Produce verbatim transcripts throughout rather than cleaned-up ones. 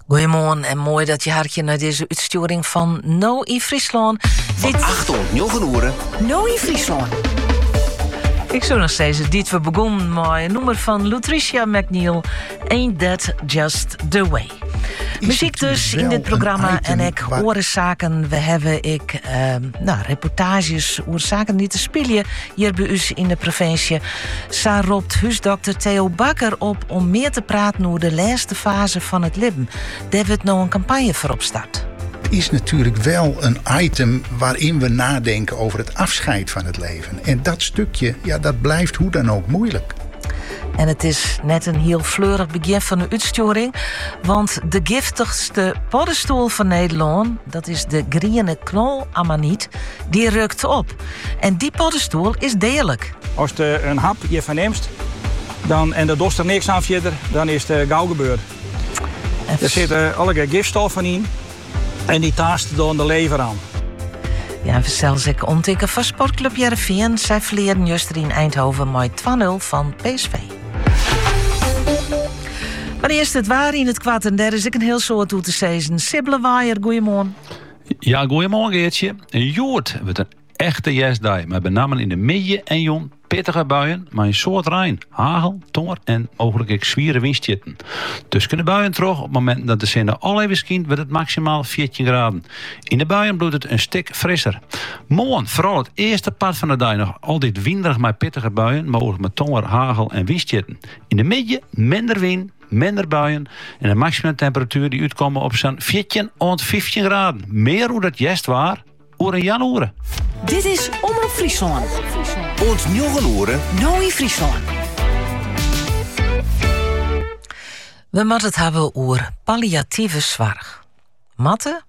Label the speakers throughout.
Speaker 1: Goedemorgen en mooi dat je hartje naar deze uitsturing van No in Friesland.
Speaker 2: Van acht tot negen uur.
Speaker 1: No in Friesland. Ik zou nog steeds dit we begonnen met een nummer van Lutricia McNeil. Ain't That Just The Way.
Speaker 3: Is
Speaker 1: Muziek dus in dit programma en ik
Speaker 3: waar...
Speaker 1: oorzaken. We hebben ik uh, nou, reportages oorzaken niet te spelen hier bij ons in de provincie. Zo roept huisdokter Theo Bakker op om meer te praten over de laatste fase van het leven. Daar wordt nou een campagne voor opstart.
Speaker 3: Het is natuurlijk wel een item waarin we nadenken over het afscheid van het leven. En dat stukje, ja, dat blijft hoe dan ook moeilijk.
Speaker 1: En het is net een heel fleurig begin van de uitsturing. Want de giftigste paddenstoel van Nederland, dat is de Griene knol-amaniet, die rukt op. En die paddenstoel is dodelijk.
Speaker 4: Als je een hap hiervan neemt dan, en er doet er niks aan verder, dan is het gauw gebeurd. Er zitten allerlei gifstoffen in en die tasten dan de lever aan.
Speaker 1: Ja, en zelfs ik ontdekken van sportclub Heerenveen. Zij verleerden juist in Eindhoven met twee nul van P S V. Maar eerst het waar in het kwart en daar is ik een heel soort toe te zeggen. Sibylle Waaier, goeiemorgen.
Speaker 5: Ja, goeiemorgen Geertje. Een jood wordt een echte jesdag, maar met name in de midden en jong pittige buien, maar een soort rein, hagel, tonger en mogelijk ook zwieren windstjitten. Dus kunnen buien terug op het moment dat de zender al even skient, wordt het maximaal veertien graden. In de buien bloedt het een stuk frisser. Morgen, vooral het eerste part van de dag nog altijd winderig maar pittige buien, mogelijk met tonger, hagel en windstjitten. In de midden minder wind, minder buien en de maximum temperatuur die uitkomen op zo'n veertien tot vijftien graden. Meer hoe dat jest waar, oer en januaren.
Speaker 1: Dit is Omroep Friesland.
Speaker 2: Ont negen uur.
Speaker 1: No in Friesland. We moeten het hebben over palliatieve zorg. Matte?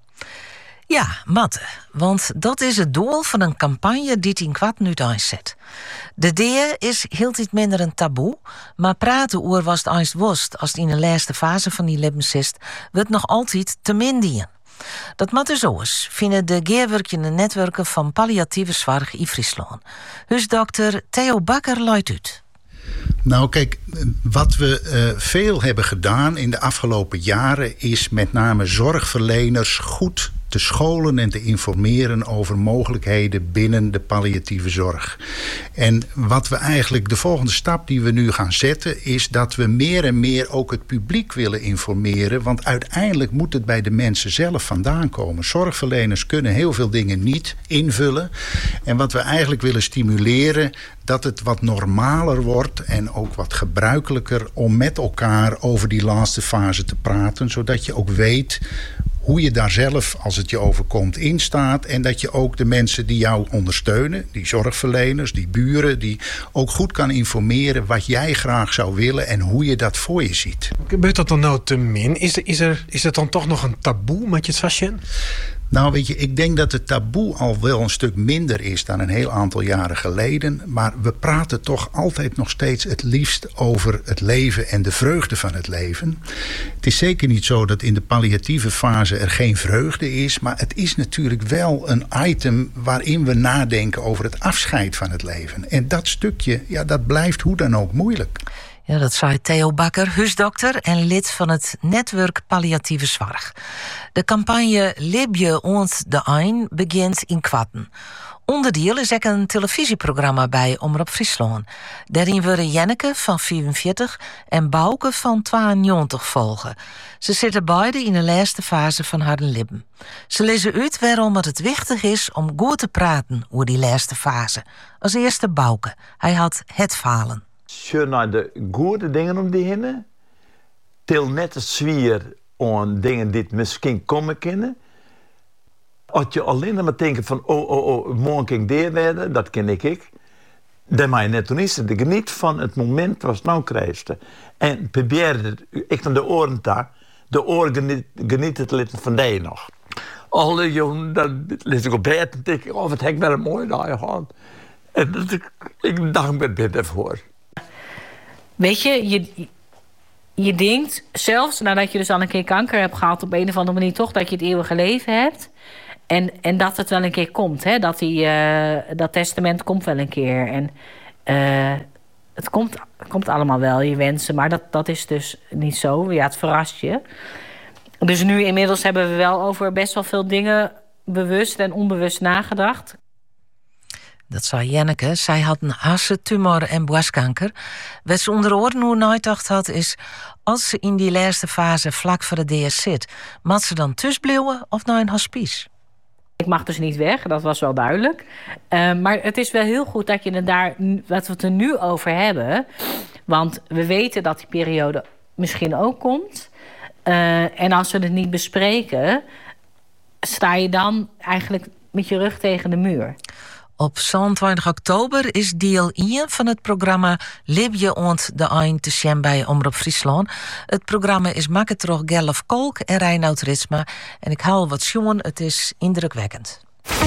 Speaker 1: Ja, matte. Want dat is het doel van een campagne die in kwart nu zet. De idee is heel iets minder een taboe, maar praten over was het eens worst als het in de laatste fase van die leven zit, wordt nog altijd te min. Dat moet zo is, vinden de geerwerkende netwerken van palliatieve zorg in Friesland. Huisdokter Theo Bakker luidt uit.
Speaker 3: Nou kijk, wat we uh, veel hebben gedaan in de afgelopen jaren is met name zorgverleners goed te scholen en te informeren over mogelijkheden binnen de palliatieve zorg. En wat we eigenlijk, de volgende stap die we nu gaan zetten, is dat we meer en meer ook het publiek willen informeren, want uiteindelijk moet het bij de mensen zelf vandaan komen. Zorgverleners kunnen heel veel dingen niet invullen. En wat we eigenlijk willen stimuleren, dat het wat normaler wordt en ook wat gebruikelijker om met elkaar over die laatste fase te praten, zodat je ook weet hoe je daar zelf, als het je overkomt, in staat. En dat je ook de mensen die jou ondersteunen, die zorgverleners, die buren, die ook goed kan informeren wat jij graag zou willen en hoe je dat voor je ziet.
Speaker 6: Gebeurt dat dan nou te min? Is er, is er, is het dan toch nog een taboe met je Sasjen?
Speaker 3: Nou weet je, ik denk dat het taboe al wel een stuk minder is dan een heel aantal jaren geleden. Maar we praten toch altijd nog steeds het liefst over het leven en de vreugde van het leven. Het is zeker niet zo dat in de palliatieve fase er geen vreugde is. Maar het is natuurlijk wel een item waarin we nadenken over het afscheid van het leven. En dat stukje, ja, dat blijft hoe dan ook moeilijk.
Speaker 1: Ja, dat zei Theo Bakker, huisdokter en lid van het netwerk Palliatieve Zorg. De campagne Libje ont de Ein begint in Kwatten. Onderdeel is ook een televisieprogramma bij Omroep Friesland. Daarin worden Jenneke van vierenveertig en Bouke van tweeënnegentig volgen. Ze zitten beide in de laatste fase van haar leven. Ze lezen uit waarom het wichtig is om goed te praten over die laatste fase. Als eerste Bouke. Hij had het falen.
Speaker 7: Sjur naar de goede dingen om die heen. Til net de zwier aan dingen die misschien komen kunnen. Als je alleen maar denkt van, oh, oh, oh, morgen kan ik daar werden, dat ken ik ik. Dan mag je net doen is het. Geniet van het moment wat je nou krijgt. En probeer ik naar de oren daar. De oren geniet, geniet het lid van die nog. Alle jongen, dan lees ik op bed en denk ik, oh, wat heb ik wel een mooi dag gehad. En dat ik, ik dank me dit ervoor.
Speaker 8: Weet je, je, je denkt, zelfs nadat je dus al een keer kanker hebt gehad, op een of andere manier toch, dat je het eeuwige leven hebt. En, en dat het wel een keer komt, hè? Dat, die, uh, dat testament komt wel een keer. En uh, het komt, komt allemaal wel, je wensen, maar dat, dat is dus niet zo. Ja, het verrast je. Dus nu inmiddels hebben we wel over best wel veel dingen bewust en onbewust nagedacht.
Speaker 1: Dat zei Jenneke. Zij had een hersentumor en borstkanker. Wat ze onder oren hoe nagedacht had is... als ze in die laatste fase vlak voor de D S zit... mag ze dan thuis blijven of naar een hospice?
Speaker 8: Ik mag dus niet weg, dat was wel duidelijk. Uh, maar het is wel heel goed dat je het daar, wat we het er nu over hebben. Want we weten dat die periode misschien ook komt. Uh, en als we het niet bespreken... sta je dan eigenlijk met je rug tegen de muur.
Speaker 1: Op zesentwintig oktober is deel één van het programma Libje ont de Ein te zien bij Omroep Friesland. Het programma is maken door Gerlof Kolk en Reinoud Ritsma. En ik haal wat jongen, het is indrukwekkend.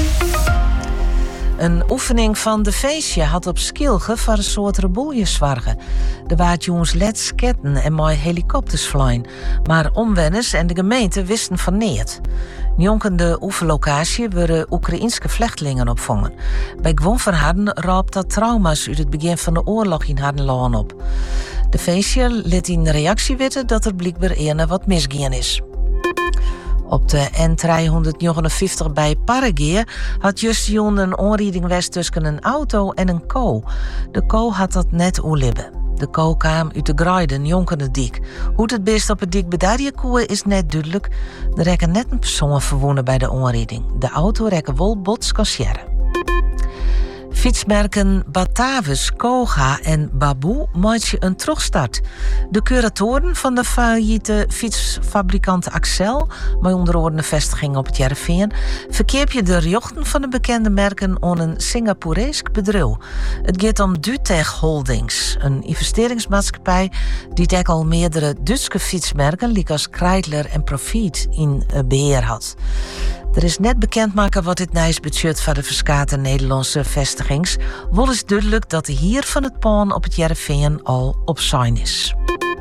Speaker 1: Een oefening van de feestje had op Skilge voor een soort rebellies zwargen. Er waren jongens let sketten en mooi helikopters vliegen. Maar omwenners en de gemeente wisten van niet. Jonkende oefenlocatie werden Oekraïense vluchtelingen opvangen. Bij Gwonverharden raapt dat trauma's uit het begin van de oorlog in Hardenlaan op. De feestje liet in reactie weten dat er blijkbaar eerder wat misgaan is. Op de N driehonderdnegenenvijftig bij Parageer had just Jon een aanrijding geweest tussen een auto en een ko. De ko had dat net oerlibben. De ko kwam uit de Graiden, jonkende dik. Hoe het best op het dik bedarje koe is net duidelijk. Er rekken net een persoon verwonnen bij de aanrijding. De auto rekken wel bots kassieren. Fietsmerken Batavus, Koga en Baboe maakten een terugstart. De curatoren van de failliete fietsfabrikant Axel, met onder andere een vestiging op het Jereveen, verkeerpje de jochten van de bekende merken aan een Singaporees bedrijf. Het gaat om Dutech Holdings, een investeringsmaatschappij die ook al meerdere Duitse fietsmerken, zoals Kreidler en Profit, in beheer had. Er is net bekendmaken wat dit nieuws budget van de verskate Nederlandse vestigings. Wel is duidelijk dat de hier van het paan op het Jereveen al op zijn is.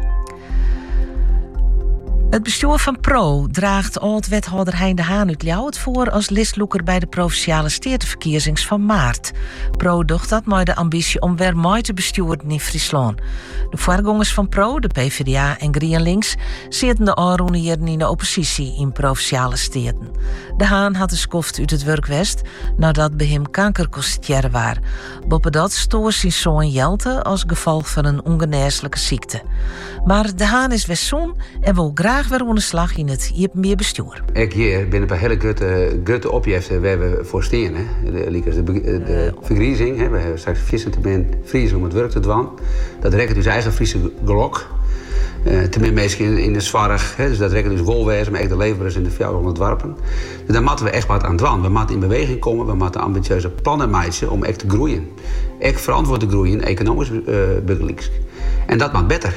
Speaker 1: Het bestuur van Pro draagt oud-wethouder Hein de Haan uit Ljouwert voor als listloeker bij de provinciale statenverkiezings van maart. Pro docht dat met de ambitie om weer mooi te besturen in Friesland. De voorgangers van Pro, de PvdA en GroenLinks, zitten de aanroenen hier in de oppositie in provinciale steden. De Haan had de skoft uit het werkwest nadat bij hem kanker constateren was. Boppen dat stoor zijn zoon Jelte als gevolg van een ongeneeslijke ziekte. Maar de Haan is weer zoon en wil graag weer onder slag in het meer bestuur.
Speaker 9: Ik hier ben een hele grote, grote opgiften waar we voor staan. Hè. De, de, de vergriezing, hè. We hebben straks vissen te ben vriezen om het werk te doen. Dat rekent dus eigen Friese glok. Uh, te min mensen in, in de zwarg, hè. Dus dat rekent dus wolwezen, maar ook de leverers in de fjouwerhonderd warpen. Dus daar moeten we echt wat aan doen. We moeten in beweging komen, we moeten ambitieuze plannen maken om echt te groeien. Echt verantwoord te groeien, economisch uh, begelijks. En dat moet beter.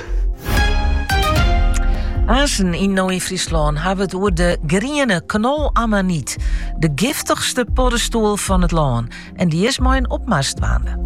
Speaker 1: Azen in Noord-Friesland hebben het over de groene knolammoniet. De giftigste paddenstoel van het land. En die is maar een opmars dwaande.